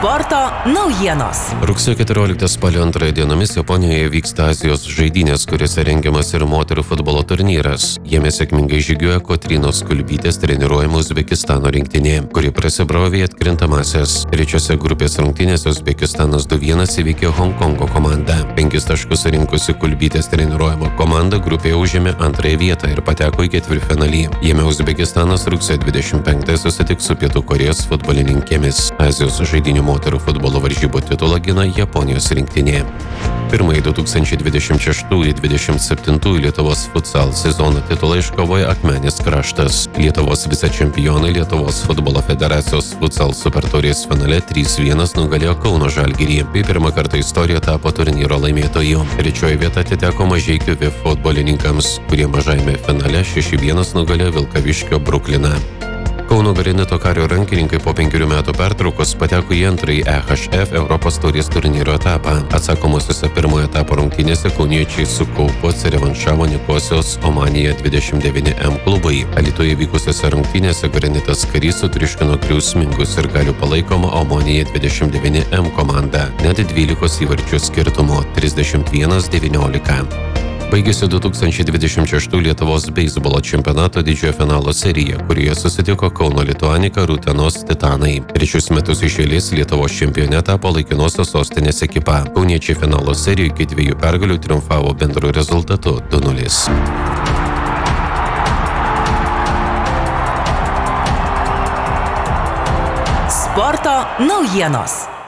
Sporto naujienos. Rugsėjo 14 spalio 2 dienomis Japonijoje vyksta Azijos žaidynės, kuriuose rengiamas ir moterų futbolo turnyras. Jame sėkmingai žygiuoja Kotrynos Kulbytės treniruojama Uzbekistano rinktinė, kuri prasibrovė atkrintamąsias. Trečiose grupės rungtynėse Uzbekistanas 2-1 įveikė Honkongo komandą. 5 taškus rinkusi Kulbytės treniruojama komanda grupėje užėmė antrąją vietą ir pateko į ketvirtfinalį. Jame Uzbekistanas rugsėjo 25 susitiks su Pietų Korėjos futbolininkėmis. Azijos žaidynių moterų futbolo varžybų titulą gina Japonijos rinktinė. Pirmąjį 2026-2027 Lietuvos futsal sezono titulą iškovojo Akmenės kraštas. Lietuvos vicečempionai Lietuvos futbolo federacijos futsal supertaurės finale 3-1 nugalėjo Kauno Žalgirį. Tai pirmą kartą istorijoje tapo turnyro laimėtoju. Trečioji vieta atiteko Mažeikių VIF futbolininkams, kurie mažajame finale 6-1 nugalėjo Vilkaviškio Brukliną. Kauno Granito Kario rankininkai po 5 metų pertraukos pateko į antrąjį EHF Europos taurės turnyro etapą. Atsakomosiuose pirmojo etapo rungtynėse kauniečiai su Kaupu atsirevanšavo Nikosijos Omanija 29M klubai. Alytuje vykusiose rungtynėse Granitas Karys sutriuškino griausmingus ir galių palaikomą Omanija 29M komandą, net 12 įvarčių skirtumo 31-19. Baigėsi 2026 Lietuvos beisbolo čempionato didžiojo finalo serija, kurioje susitiko Kauno Lituanika ir Utenos Titanai. 3 metus iš eilės Lietuvos čempione tapo laikinosios sostinės ekipa. Kauniečiai finalo serijoje iki 2 pergalių triumfavo bendru rezultatu 2-0. Sporto naujienos.